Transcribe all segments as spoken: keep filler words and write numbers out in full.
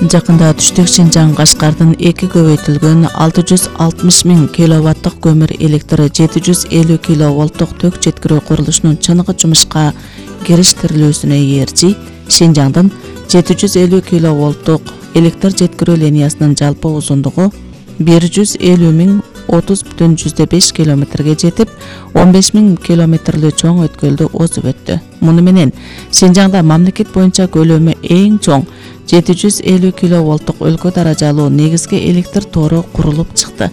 Жакында түштүк Шинжаң Кашкардын эки көбөйтүлгөн алты жүз алтымыш миң киловаттык көмүр электри жети жүз элүү киловолттук ток жеткирүү курулушунун чыныгы жумушка кириштирилүүсүнө ээрчи Шинжаңдын жети жүз элүү киловолттук электр жеткирүү линиясынын жалпы узундугу бир жүз элүү миң отуз бүтүн жүздө беш километрге жетип, он беш миң километрлүү чоң өткөлдү озуп өттү. Муну менен Шинжаңда мамлекет боюнча көлөмү эң чоң жети жүз элүү киловолттук өлкө даражалуу негизги электр тору курулуп чыкты.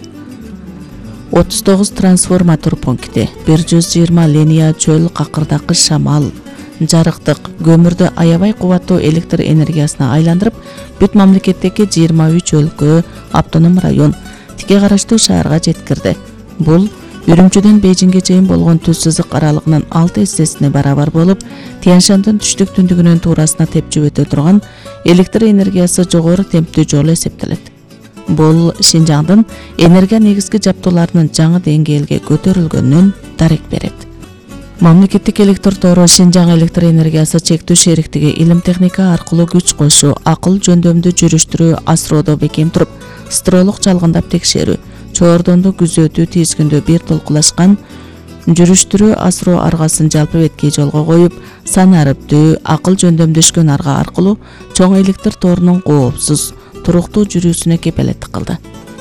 отуз тогуз трансформатор пункти, бир жүз жыйырма линия чөл какырдакы шамал, жарыктык, көмүрдү аябай кубаттуу электр энергиясына айландырып, бүт мамлекеттеги жыйырма үч өлкө, автоном район, тике караштуу шаарга жеткирди. Бул Үрүмчүдөн Бейжиңге чейин болгон түз сызык аралыгынын алты эссесине барабар болуп, Тянь-Шандын түштүк түндүгүнүн туурасына тепчип өтө турган электр энергиясы жогору темптүү жол эсептелет. Бул Шинжаңдын энергия негизги жаптууларынын жаңы деңгээлге көтөрүлгөнүнөн дарек берет. Мамлекеттик электр тору Шинжаң электр энергиясы чектүү шериктиги илим техника аркылуу күч кошуу, акыл жөндөмдү жүрүштүрүү, асроодо бекем туруп, стролук чалгындап текшерүү, чоордонду күзөтүү тизгиндөө бир толкулашкан жүрүштүрүү асроо аргасын жалпы беткей жолго коюп, санарыптуу, акыл жөндөмдөшкөн арга аркылуу чоң электр торунун коопсуз, туруктуу жүрүүсүнө кепелеттик кылды.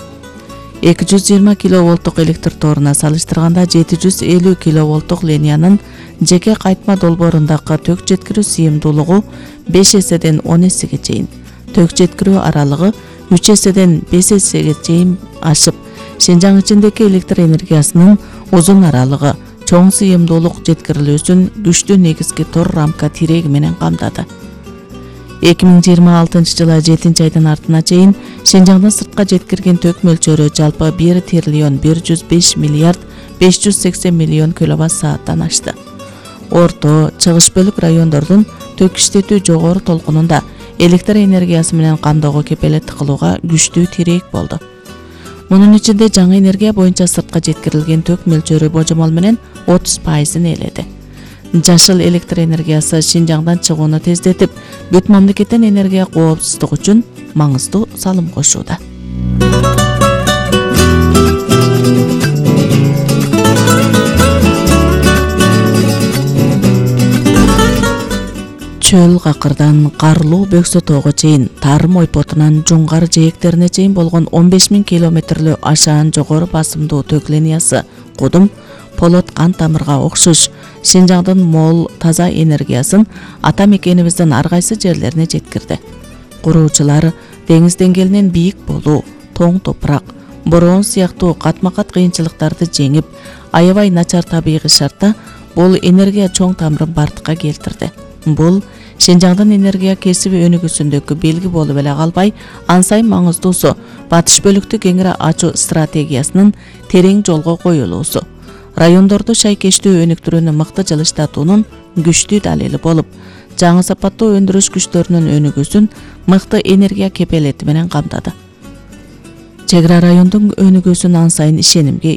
эки жүз жыйырма киловолттук электр торуна салыштырганда жети жүз элүү киловолттук линиянын жеке кайтма долбоорундагы ток жеткирүү сыйымдуулугу беш эседен он эсеге чейин, ток жеткирүү аралыгы үч эседен беш эсеге чейин ашып, Шинжаң ичиндеги электр энергиясынын узун аралыгы, чоң сыйымдуулук жеткирилүүсүн күчтүү негизги тор рамка тиреги менен камдады. эки миң жыйырма алтынчы жылы жетинчи айдын артына чейин Шинжаңдын сыртка жеткирген ток мөлчөрү жалпы бир триллион бир жүз беш миллиард беш жүз сексен миллион киловатт сааттан ашты. Орто, чыгыш бөлүк райондордун ток иштетүү жогору толкунунда электр энергиясы менен камдоого кепелеттик кылууга күчтүү тирек болду. Мунун ичинде жаңы энергия боюнча сыртка жеткирилген ток мөлчөрү божомол менен отуз пайызын ээледи. Жашыл электр энергиясы Шинжаңдан чыгууну тездетип, бүт мамлекеттен энергия коопсуздугу үчүн маңыздуу салым кошууда. Чөл какырдан Карлуу Бөксө тоого чейин, Тарым ойпотунан Жуңгар жээктерине чейин болгон он беш миң километрлүү ашаан жогору басымдуу ток линиясы Кудум, Полот кан тамырга окшош Шинжаңдын мол, таза энергиясын ата мекенибиздин ар кайсы жерлерине жеткирди. Куруучулар деңиз деңгээлинен бийик болуу, тоң топурак, бороон сыяктуу катма-кат кыйынчылыктарды жеңип, аябай начар табигый шартта бул энергия чоң тамырын бардыкка келтирди. Бул Шинжаңдын энергия кесиби өнүгүүсүндөгү белги болуп эле калбай, ан сайын маңыздуусу батыш бөлүктү кеңири ачуу стратегиясынын терең жолго коюлуусу. Райондорду шайкештүү өнүктүрүүнү мыкты жылыштатуунун күчтүү далили болуп, жаңы сапаттуу өндүрүш күчтөрүнүн өнүгүүсүн мыкты энергия кепелети менен камдады. Чек ара райондун өнүгүүсүн ан сайын ишенимге